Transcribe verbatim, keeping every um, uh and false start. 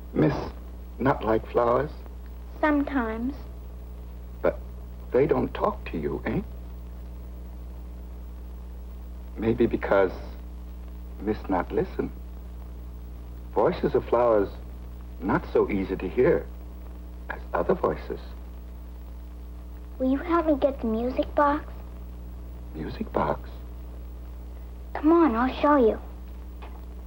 Miss not like flowers? Sometimes. But they don't talk to you, eh? Maybe because Miss not listen. Voices of flowers not so easy to hear as other voices. Will you help me get the music box? Music box? Come on, I'll show you.